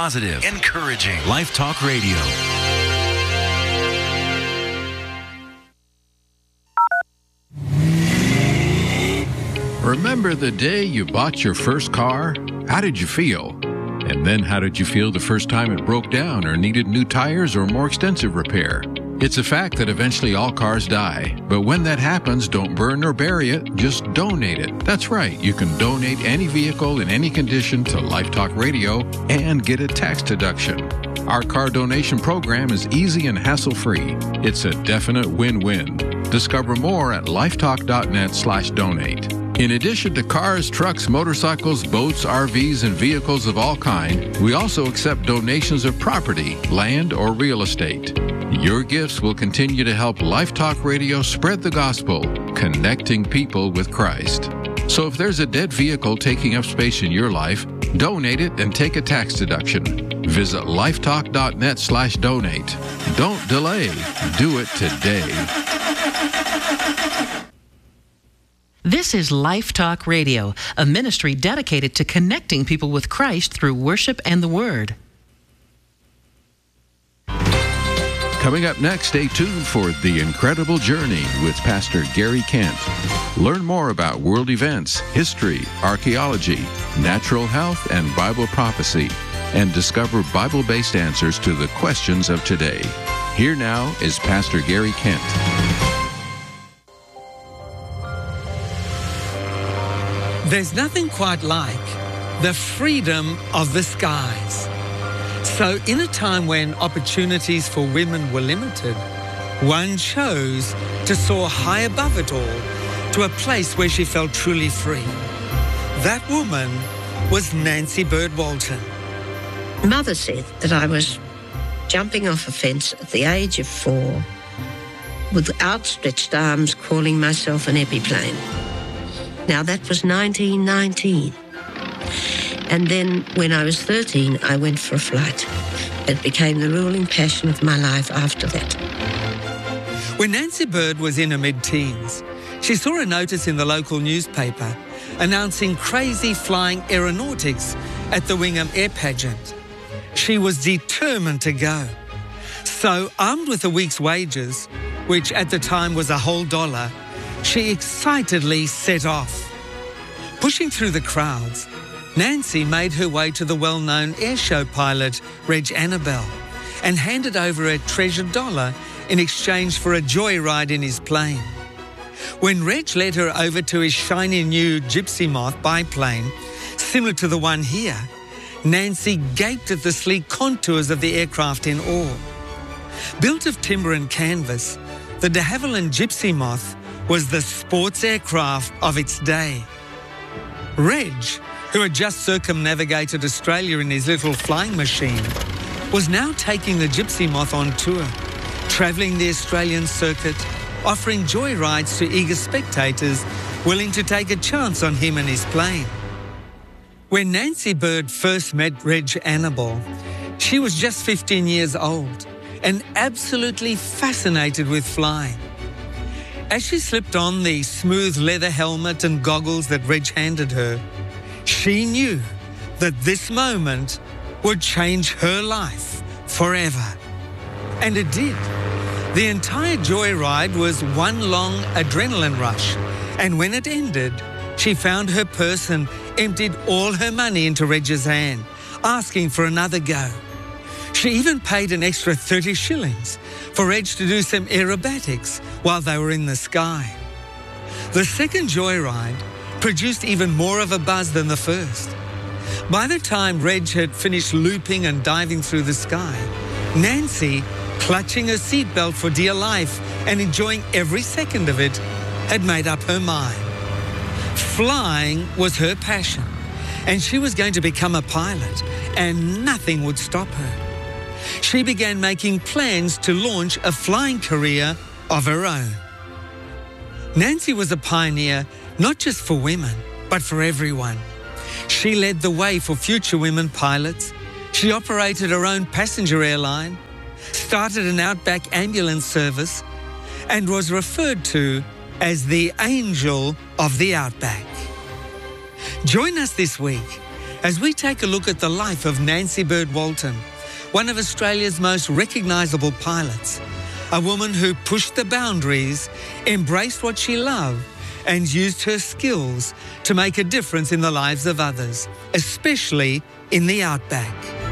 positive, encouraging. Life Talk Radio. Remember the day you bought your first car? How did you feel? And then how did you feel the first time it broke down or needed new tires or more extensive repair? It's a fact that eventually all cars die. But when that happens, don't burn or bury it, just donate it. That's right, you can donate any vehicle in any condition to Life Talk Radio and get a tax deduction. Our car donation program is easy and hassle-free. It's a definite win-win. Discover more at lifetalk.net/donate. In addition to cars, trucks, motorcycles, boats, RVs, and vehicles of all kind, we also accept donations of property, land, or real estate. Your gifts will continue to help Life Talk Radio spread the gospel, connecting people with Christ. So if there's a dead vehicle taking up space in your life, donate it and take a tax deduction. Visit lifetalk.net/donate. Don't delay. Do it today. This is Life Talk Radio, a ministry dedicated to connecting people with Christ through worship and the Word. Coming up next, stay tuned for The Incredible Journey with Pastor Gary Kent. Learn more about world events, history, archaeology, natural health, and Bible prophecy, and discover Bible-based answers to the questions of today. Here now is Pastor Gary Kent. There's nothing quite like the freedom of the skies. So in a time when opportunities for women were limited, one chose to soar high above it all to a place where she felt truly free. That woman was Nancy Bird Walton. Mother said that I was jumping off a fence at the age of 4 with outstretched arms calling myself an epiplane. Now, that was 1919. And then when I was 13, I went for a flight. It became the ruling passion of my life after that. When Nancy Bird was in her mid-teens, she saw a notice in the local newspaper announcing crazy flying aeronautics at the Wingham Air Pageant. She was determined to go. So, armed with a week's wages, which at the time was a whole $1, she excitedly set off. Pushing through the crowds, Nancy made her way to the well-known airshow pilot, Reg Annabelle, and handed over a treasured $1 in exchange for a joyride in his plane. When Reg led her over to his shiny new Gypsy Moth biplane, similar to the one here, Nancy gaped at the sleek contours of the aircraft in awe. Built of timber and canvas, the de Havilland Gypsy Moth was the sports aircraft of its day. Reg, who had just circumnavigated Australia in his little flying machine, was now taking the Gypsy Moth on tour, travelling the Australian circuit, offering joyrides to eager spectators willing to take a chance on him and his plane. When Nancy Bird first met Reg Annabelle, she was just 15 years old and absolutely fascinated with flying. As she slipped on the smooth leather helmet and goggles that Reg handed her, she knew that this moment would change her life forever. And it did. The entire joyride was one long adrenaline rush, and when it ended, she found her purse and emptied all her money into Reg's hand, asking for another go. She even paid an extra 30 shillings for Reg to do some aerobatics while they were in the sky. The second joyride produced even more of a buzz than the first. By the time Reg had finished looping and diving through the sky, Nancy, clutching her seatbelt for dear life and enjoying every second of it, had made up her mind. Flying was her passion, and she was going to become a pilot, and nothing would stop her. She began making plans to launch a flying career of her own. Nancy was a pioneer not just for women, but for everyone. She led the way for future women pilots. She operated her own passenger airline, started an outback ambulance service, and was referred to as the Angel of the Outback. Join us this week as we take a look at the life of Nancy Bird Walton, one of Australia's most recognisable pilots, a woman who pushed the boundaries, embraced what she loved, and used her skills to make a difference in the lives of others, especially in the outback.